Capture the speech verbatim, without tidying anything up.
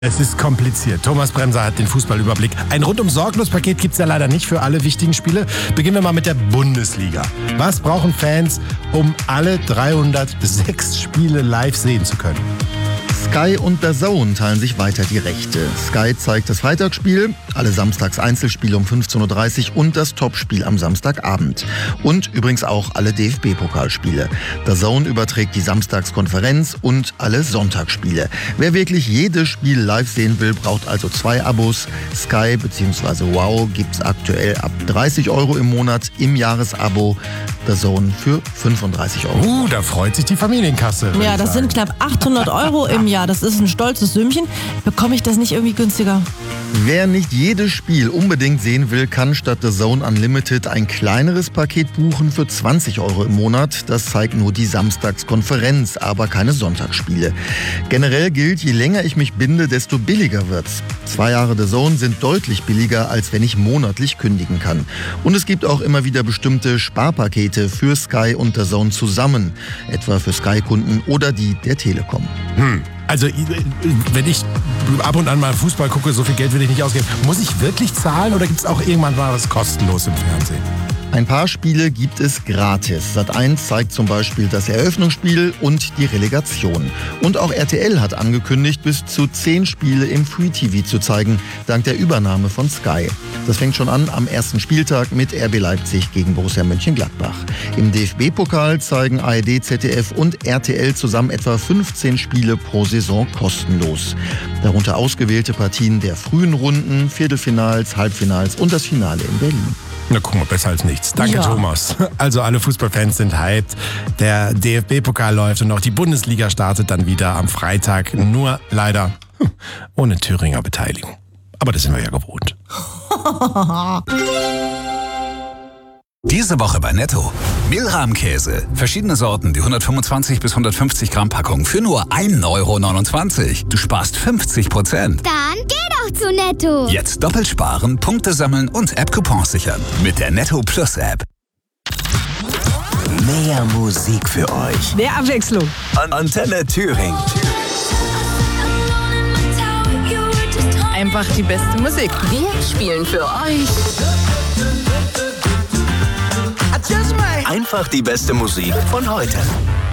Es ist kompliziert. Thomas Bremser hat den Fußballüberblick. Ein Rundum-Sorglos-Paket gibt es ja leider nicht für alle wichtigen Spiele. Beginnen wir mal mit der Bundesliga. Was brauchen Fans, um alle dreihundertsechs Spiele live sehen zu können? Sky und D A Z N teilen sich weiter die Rechte. Sky zeigt das Freitagsspiel, alle Samstags Einzelspiele um fünfzehn Uhr dreißig und das Topspiel am Samstagabend. Und übrigens auch alle D F B-Pokalspiele. D A Z N überträgt die Samstagskonferenz und alle Sonntagsspiele. Wer wirklich jedes Spiel live sehen will, braucht also zwei Abos. Sky bzw. Wow gibt es aktuell ab dreißig Euro im Monat im Jahresabo. D A Z N für fünfunddreißig Euro. Uh, da freut sich die Familienkasse. Ja, das sind knapp achthundert Euro im Jahr. Das ist ein stolzes Sümmchen. Bekomme ich das nicht irgendwie günstiger? Wer nicht jedes Spiel unbedingt sehen will, kann statt D A Z N Unlimited ein kleineres Paket buchen für zwanzig Euro im Monat. Das zeigt nur die Samstagskonferenz, aber keine Sonntagsspiele. Generell gilt, je länger ich mich binde, desto billiger wird's. Zwei Jahre D A Z N sind deutlich billiger, als wenn ich monatlich kündigen kann. Und es gibt auch immer wieder bestimmte Sparpakete für Sky und D A Z N zusammen. Etwa für Sky-Kunden oder die der Telekom. Hm. Also, wenn ich ab und an mal Fußball gucke, so viel Geld will ich nicht ausgeben. Muss ich wirklich zahlen oder gibt es auch irgendwann mal was kostenlos im Fernsehen? Ein paar Spiele gibt es gratis. Sat eins zeigt zum Beispiel das Eröffnungsspiel und die Relegation. Und auch R T L hat angekündigt, bis zu zehn Spiele im Free-T V zu zeigen, dank der Übernahme von Sky. Das fängt schon an am ersten Spieltag mit R B Leipzig gegen Borussia Mönchengladbach. Im D F B-Pokal zeigen A R D, Z D F und R T L zusammen etwa fünfzehn Spiele pro Saison kostenlos. Darunter ausgewählte Partien der frühen Runden, Viertelfinals, Halbfinals und das Finale in Berlin. Na, guck mal, besser als nichts. Danke, ja. Thomas. Also alle Fußballfans sind hyped. Der D F B-Pokal läuft und auch die Bundesliga startet dann wieder am Freitag. Nur leider hm, ohne Thüringer Beteiligung. Aber das sind wir ja gewohnt. Diese Woche bei Netto. Milram-Käse. Verschiedene Sorten, die hundertfünfundzwanzig bis hundertfünfzig Gramm Packung für nur ein Euro neunundzwanzig. Du sparst fünfzig Prozent. Dann geh doch zu Netto. Jetzt doppelt sparen, Punkte sammeln und App-Coupons sichern. Mit der Netto Plus App. Mehr Musik für euch. Mehr Abwechslung. An Antenne Thüringen. Einfach die beste Musik. Wir spielen für euch Einfach die beste Musik von heute.